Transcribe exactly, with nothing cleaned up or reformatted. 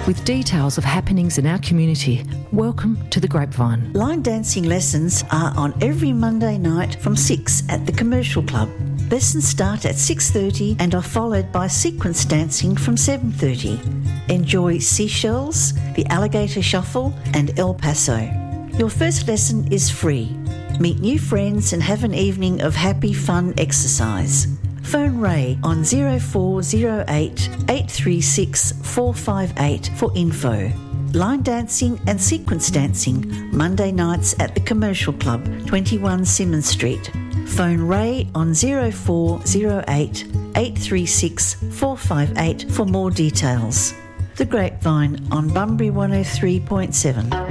with details of happenings in our community. Welcome to The Grapevine. Line dancing lessons are on every Monday night from six at the Commercial Club. Lessons start at six thirty and are followed by sequence dancing from seven thirty. Enjoy Seashells, the Alligator Shuffle and El Paso. Your first lesson is free. Meet new friends and have an evening of happy, fun exercise. Phone Ray on zero four zero eight, eight three six, four five eight for info. Line dancing and sequence dancing, Monday nights at the Commercial Club, twenty-one Simmons Street. Phone Ray on zero four zero eight, eight three six, four five eight for more details. The Grapevine on Bunbury one oh three point seven.